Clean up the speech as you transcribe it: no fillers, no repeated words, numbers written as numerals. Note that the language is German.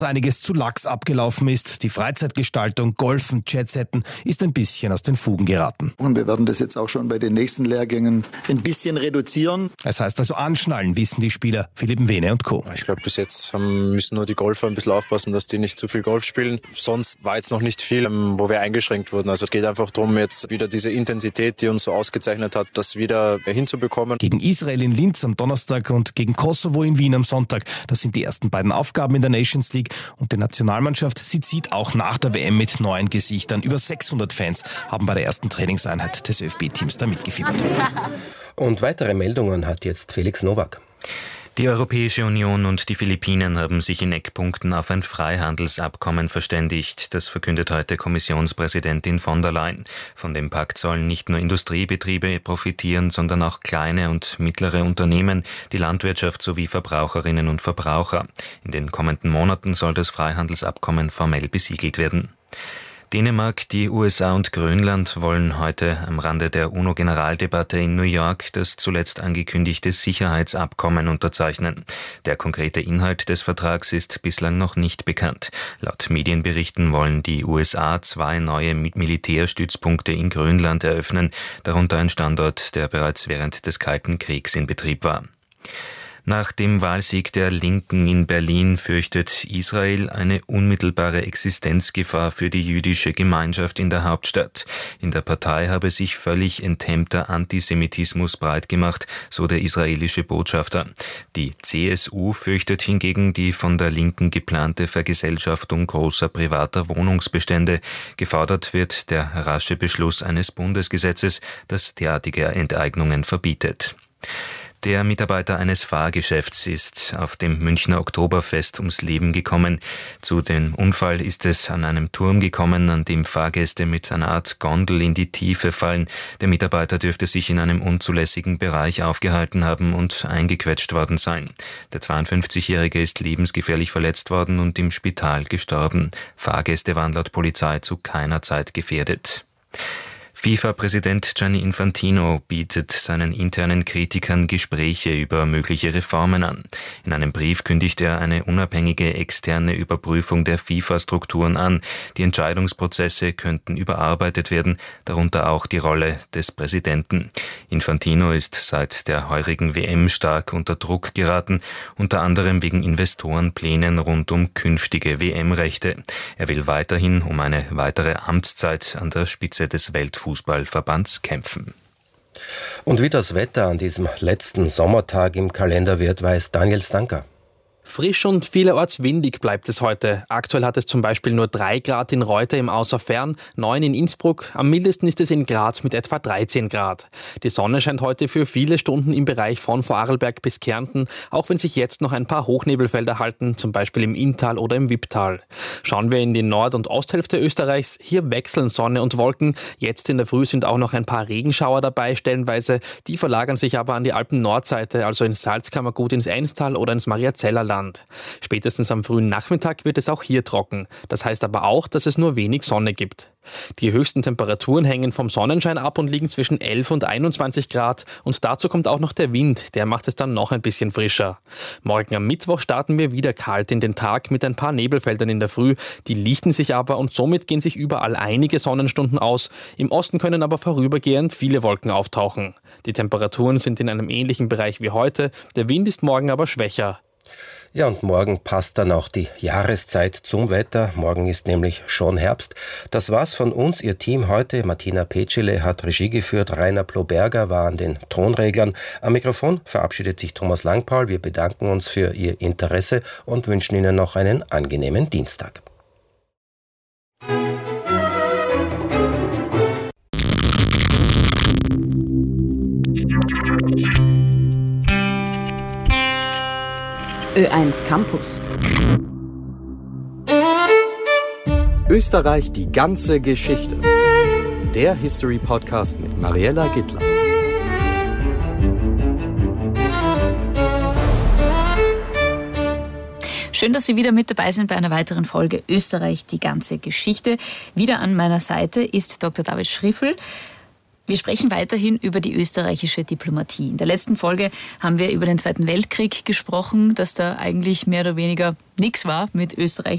Einiges zu lax abgelaufen ist. Die Freizeitgestaltung, Golfen, Jetsetten ist ein bisschen aus den Fugen geraten. Und wir werden das jetzt auch schon bei den nächsten Lehrgängen ein bisschen reduzieren. Es heißt also anschnallen, wissen die Spieler Philipp Mwene und Co. Ich glaube, bis jetzt müssen nur die Golfer ein bisschen aufpassen, dass die nicht zu viel Golf spielen. Sonst war jetzt noch nicht viel, wo wir eingeschränkt wurden. Also es geht einfach darum, jetzt wieder diese Intensität, die uns so ausgezeichnet hat, das wieder hinzubekommen. Gegen Israel in Linz am Donnerstag und gegen Kosovo in Wien am Sonntag. Das sind die ersten beiden Aufgaben in der Nations League. Und die Nationalmannschaft, sie zieht auch nach der WM mit neuen Gesichtern. Über 600 Fans haben bei der ersten Trainingseinheit des ÖFB-Teams da mitgefiebert. Und weitere Meldungen hat jetzt Felix Nowak. Die Europäische Union und die Philippinen haben sich in Eckpunkten auf ein Freihandelsabkommen verständigt. Das verkündet heute Kommissionspräsidentin von der Leyen. Von dem Pakt sollen nicht nur Industriebetriebe profitieren, sondern auch kleine und mittlere Unternehmen, die Landwirtschaft sowie Verbraucherinnen und Verbraucher. In den kommenden Monaten soll das Freihandelsabkommen formell besiegelt werden. Dänemark, die USA und Grönland wollen heute am Rande der UNO-Generaldebatte in New York das zuletzt angekündigte Sicherheitsabkommen unterzeichnen. Der konkrete Inhalt des Vertrags ist bislang noch nicht bekannt. Laut Medienberichten wollen die USA 2 neue Militärstützpunkte in Grönland eröffnen, darunter ein Standort, der bereits während des Kalten Kriegs in Betrieb war. Nach dem Wahlsieg der Linken in Berlin fürchtet Israel eine unmittelbare Existenzgefahr für die jüdische Gemeinschaft in der Hauptstadt. In der Partei habe sich völlig enthemmter Antisemitismus breitgemacht, so der israelische Botschafter. Die CSU fürchtet hingegen die von der Linken geplante Vergesellschaftung großer privater Wohnungsbestände. Gefordert wird der rasche Beschluss eines Bundesgesetzes, das derartige Enteignungen verbietet. Der Mitarbeiter eines Fahrgeschäfts ist auf dem Münchner Oktoberfest ums Leben gekommen. Zu dem Unfall ist es an einem Turm gekommen, an dem Fahrgäste mit einer Art Gondel in die Tiefe fallen. Der Mitarbeiter dürfte sich in einem unzulässigen Bereich aufgehalten haben und eingequetscht worden sein. Der 52-Jährige ist lebensgefährlich verletzt worden und im Spital gestorben. Fahrgäste waren laut Polizei zu keiner Zeit gefährdet. FIFA-Präsident Gianni Infantino bietet seinen internen Kritikern Gespräche über mögliche Reformen an. In einem Brief kündigt er eine unabhängige externe Überprüfung der FIFA-Strukturen an. Die Entscheidungsprozesse könnten überarbeitet werden, darunter auch die Rolle des Präsidenten. Infantino ist seit der heurigen WM stark unter Druck geraten, unter anderem wegen Investorenplänen rund um künftige WM-Rechte. Er will weiterhin um eine weitere Amtszeit an der Spitze des Weltfußballverbands kämpfen. Und wie das Wetter an diesem letzten Sommertag im Kalender wird, weiß Daniel Stanker. Frisch und vielerorts windig bleibt es heute. Aktuell hat es zum Beispiel nur 3 Grad in Reuter im Außerfern, 9 in Innsbruck. Am mildesten ist es in Graz mit etwa 13 Grad. Die Sonne scheint heute für viele Stunden im Bereich von Vorarlberg bis Kärnten, auch wenn sich jetzt noch ein paar Hochnebelfelder halten, zum Beispiel im Inntal oder im Wipptal. Schauen wir in die Nord- und Osthälfte Österreichs. Hier wechseln Sonne und Wolken. Jetzt in der Früh sind auch noch ein paar Regenschauer dabei, stellenweise. Die verlagern sich aber an die Alpen-Nordseite, also ins Salzkammergut, ins Einstal oder ins Mariazeller Land. Spätestens am frühen Nachmittag wird es auch hier trocken. Das heißt aber auch, dass es nur wenig Sonne gibt. Die höchsten Temperaturen hängen vom Sonnenschein ab und liegen zwischen 11 und 21 Grad. Und dazu kommt auch noch der Wind, der macht es dann noch ein bisschen frischer. Morgen am Mittwoch starten wir wieder kalt in den Tag mit ein paar Nebelfeldern in der Früh. Die lichten sich aber und somit gehen sich überall einige Sonnenstunden aus. Im Osten können aber vorübergehend viele Wolken auftauchen. Die Temperaturen sind in einem ähnlichen Bereich wie heute. Der Wind ist morgen aber schwächer. Ja, und morgen passt dann auch die Jahreszeit zum Wetter. Morgen ist nämlich schon Herbst. Das war's von uns, Ihr Team heute. Martina Petschele hat Regie geführt, Rainer Ploberger war an den Tonreglern. Am Mikrofon verabschiedet sich Thomas Langpaul. Wir bedanken uns für Ihr Interesse und wünschen Ihnen noch einen angenehmen Dienstag. Ö1 Campus. Österreich, die ganze Geschichte. Der History-Podcast mit Mariella Gittler. Schön, dass Sie wieder mit dabei sind bei einer weiteren Folge Österreich, die ganze Geschichte. Wieder an meiner Seite ist Dr. David Schriffel. Wir sprechen weiterhin über die österreichische Diplomatie. In der letzten Folge haben wir über den Zweiten Weltkrieg gesprochen, dass da eigentlich mehr oder weniger nichts war mit Österreich